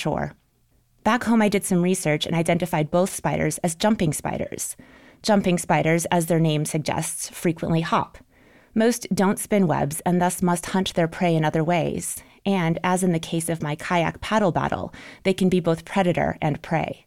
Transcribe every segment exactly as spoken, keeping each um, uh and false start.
shore. Back home, I did some research and identified both spiders as jumping spiders. Jumping spiders, as their name suggests, frequently hop. Most don't spin webs and thus must hunt their prey in other ways. And, as in the case of my kayak paddle battle, they can be both predator and prey.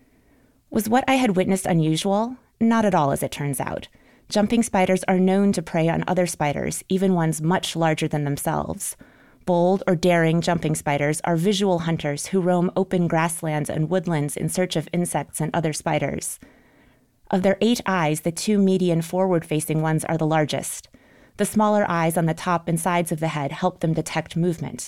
Was what I had witnessed unusual? Not at all, as it turns out. Jumping spiders are known to prey on other spiders, even ones much larger than themselves. Bold or daring jumping spiders are visual hunters who roam open grasslands and woodlands in search of insects and other spiders. Of their eight eyes, the two median forward-facing ones are the largest. The smaller eyes on the top and sides of the head help them detect movement.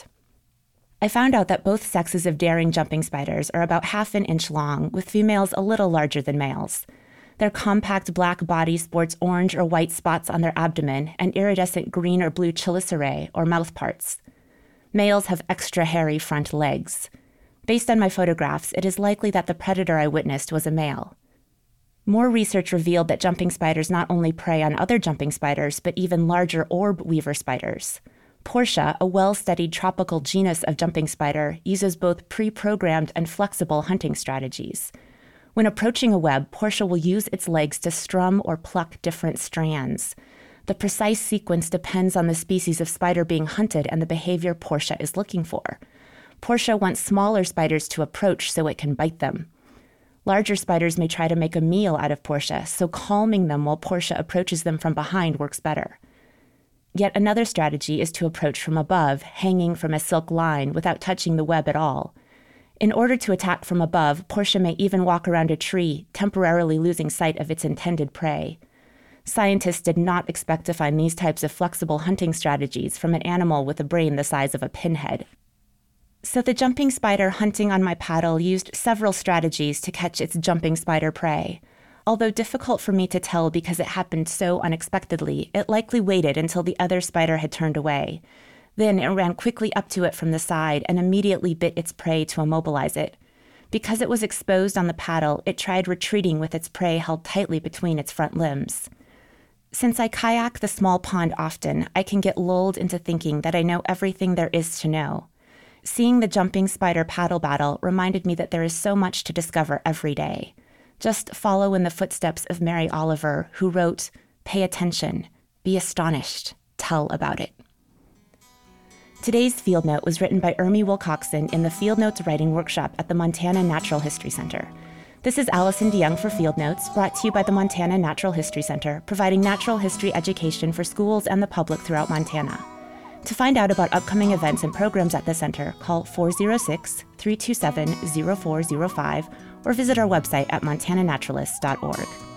I found out that both sexes of daring jumping spiders are about half an inch long, with females a little larger than males. Their compact black body sports orange or white spots on their abdomen and iridescent green or blue chelicerae, or mouth parts. Males have extra hairy front legs. Based on my photographs, it is likely that the predator I witnessed was a male. More research revealed that jumping spiders not only prey on other jumping spiders, but even larger orb weaver spiders. Portia, a well-studied tropical genus of jumping spider, uses both pre-programmed and flexible hunting strategies. When approaching a web, Portia will use its legs to strum or pluck different strands. The precise sequence depends on the species of spider being hunted and the behavior Portia is looking for. Portia wants smaller spiders to approach so it can bite them. Larger spiders may try to make a meal out of Portia, so calming them while Portia approaches them from behind works better. Yet another strategy is to approach from above, hanging from a silk line without touching the web at all. In order to attack from above, Portia may even walk around a tree, temporarily losing sight of its intended prey. Scientists did not expect to find these types of flexible hunting strategies from an animal with a brain the size of a pinhead. So the jumping spider hunting on my paddle used several strategies to catch its jumping spider prey. Although difficult for me to tell because it happened so unexpectedly, it likely waited until the other spider had turned away. Then it ran quickly up to it from the side and immediately bit its prey to immobilize it. Because it was exposed on the paddle, it tried retreating with its prey held tightly between its front limbs. Since I kayak the small pond often, I can get lulled into thinking that I know everything there is to know. Seeing the jumping spider paddle battle reminded me that there is so much to discover every day. Just follow in the footsteps of Mary Oliver, who wrote, "Pay attention, be astonished, tell about it." Today's Field Note was written by Ermi Wilcoxon in the Field Notes Writing Workshop at the Montana Natural History Center. This is Allison DeYoung for Field Notes, brought to you by the Montana Natural History Center, providing natural history education for schools and the public throughout Montana. To find out about upcoming events and programs at the center, call four oh six, three two seven, oh four oh five or visit our website at montana naturalists dot org.